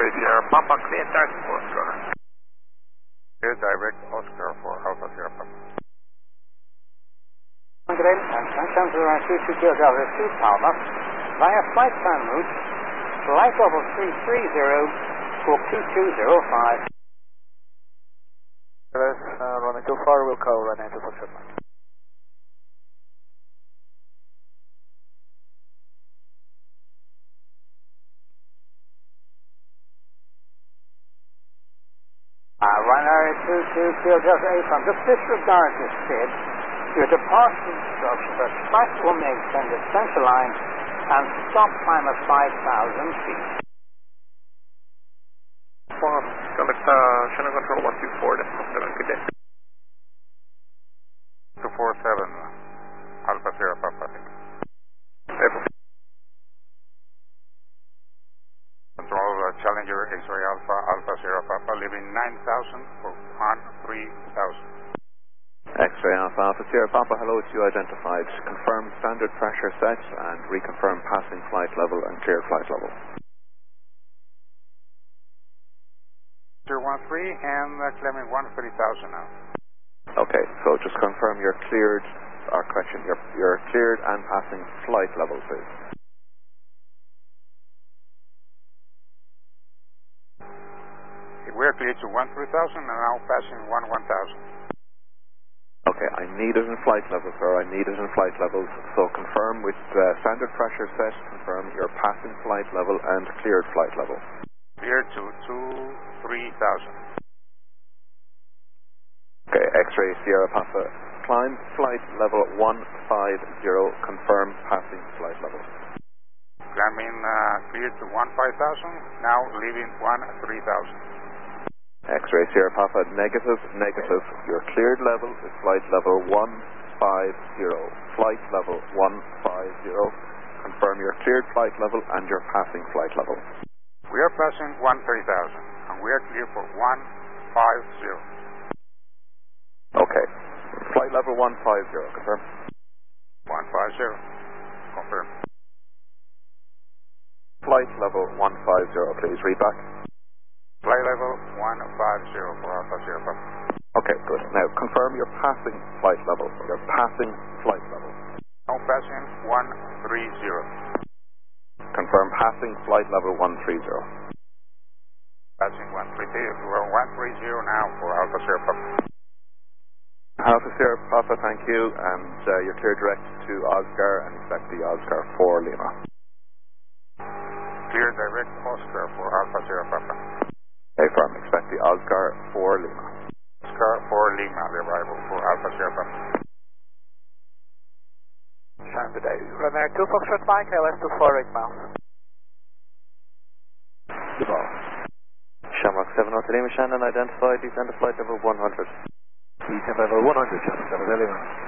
X-ray Sierra Papa, clear direct Oscar. Clear direct Oscar for Alpha Sierra Papa. Comes around 22 Delta 2 Papa, via flight time route, flight level 330 for Q205. Running too far, we'll call right into Foxtrot Mike. Runner 22 Delta 8 from just disregard this bid. Your departure instructions are flight will make send the center line and stop time of 5,000 feet. Contact channel control 124, good day. 247 Alpha Sierra Papa. Control Challenger X-ray Alpha Sierra Papa, leaving 9,000 for 13,000. X-ray Alpha Sierra Papa, hello, it's you identified. Confirm standard pressure set and reconfirm passing flight level and clear flight level. 013 and claiming 130,000 now. Okay, so just confirm you're cleared, or correction, you're cleared and passing flight level, please. We're cleared to 13,000 and now passing 11,000. Okay, I need it in flight level, sir. I need it in flight levels. So confirm with standard pressure set, confirm your passing flight level and cleared flight level. Cleared to 3,000. Okay, X-ray Sierra Papa, climb flight level 150, confirm passing flight level. Climbing cleared to 15,000, now leaving 13,000. X-ray Sierra Papa, negative, negative. Your cleared level is flight level 150. Flight level 150. Confirm your cleared flight level and your passing flight level. We are passing 13,000 and we are clear for 150. Okay. Flight level 150, confirm. 150, confirm. Flight level 150, please read back. Flight level 150 for Alpha Sierra Papa. Okay, good. Now confirm your passing flight level. Your passing flight level. Now passing 130. Confirm passing flight level 130. Passing 130. We're 130 now for Alpha Sierra Papa. Alpha Sierra Papa, thank you, and you're clear direct to Oscar and expect the Oscar 4 Lima. Clear direct Oscar for Alpha Sierra Papa. Okay, firm, expect the Oscar 4 Lima. Oscar 4 Lima, the arrival for Alpha Sierra Papa. Shine the day. Runner 2 Foxtrot Mike, LS 248 miles. Goodbye. Shamrock 703 Lima, Shannon identified, descend to flight level 100. Descend level 100, Shannon 7 Lima.